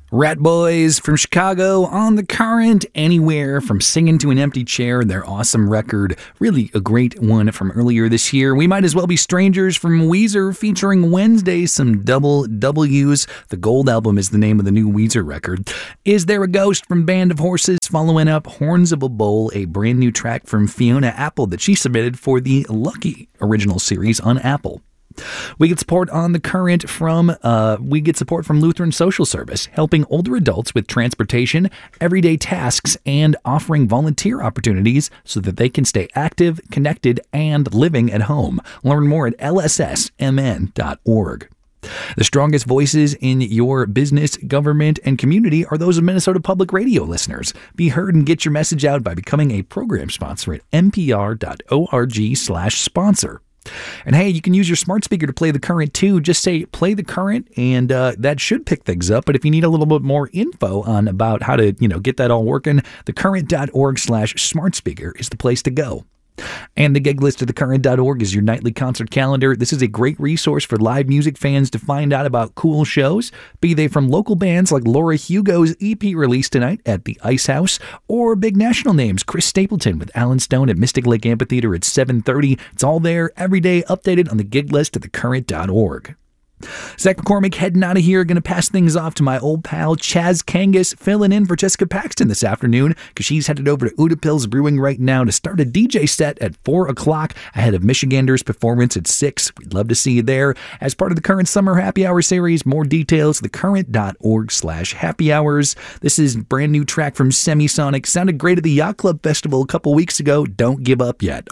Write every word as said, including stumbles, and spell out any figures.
Rat Boys from Chicago, On the Current, Anywhere, from Singing to an Empty Chair, their awesome record. Really a great one from earlier this year. We Might As Well Be Strangers from Weezer, featuring Wednesday, some double W's. The Gold Album is the name of the new Weezer record. Is There a Ghost from Band of Horses, following up Horns of a Bull, a brand new track from Fiona Apple that she submitted for the Lucky original series on Apple. We get support on the current from, uh, we get support from Lutheran Social Service, helping older adults with transportation, everyday tasks, and offering volunteer opportunities so that they can stay active, connected, and living at home. Learn more at L S S M N dot org. The strongest voices in your business, government, and community are those of Minnesota Public Radio listeners. Be heard and get your message out by becoming a program sponsor at N P R dot org slash sponsor. And hey, you can use your smart speaker to play the current too. Just say play the current, and uh, that should pick things up. But if you need a little bit more info on about how to, you know, get that all working, the current dot org slash smart speaker is the place to go. And the gig list of the current dot org is your nightly concert calendar. This is a great resource for live music fans to find out about cool shows, be they from local bands like Laura Hugo's E P release tonight at the Ice House, or big national names, Chris Stapleton with Alan Stone at Mystic Lake Amphitheater at seven thirty. It's all there every day, updated on the gig list at the current dot org. Zach McCormick heading out of here. Going to pass things off to my old pal Chaz Kangas, filling in for Jessica Paxton this afternoon because she's headed over to Udapils Brewing right now to start a D J set at four o'clock ahead of Michiganders' performance at six. We'd love to see you there. As part of the current Summer Happy Hour series, more details, the current dot org slash happy hours. This is a brand new track from Semisonic. Sounded great at the Yacht Club Festival a couple weeks ago. Don't give up yet.